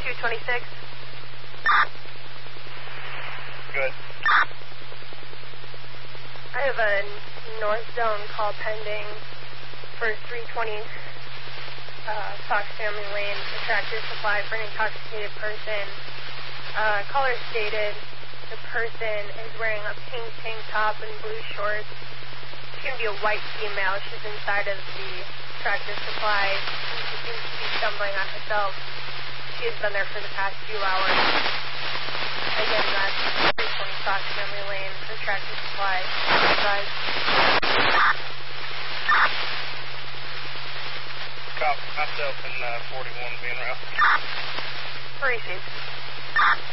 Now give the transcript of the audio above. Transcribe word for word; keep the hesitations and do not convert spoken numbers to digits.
two twenty-six. Good. I have a north zone call pending for three twenty uh, Fox Family Lane, the Tractor Supply for an intoxicated person. Uh, caller stated the person is wearing a pink tank top and blue shorts. She can be a white female. She's inside of the Tractor Supply. She seems to be stumbling on herself. She has been there for the past few hours. Again, that's three twenty Fox Family Lane for Tractor Supply. Advise. Cop, myself and uh, forty-one being around. Received.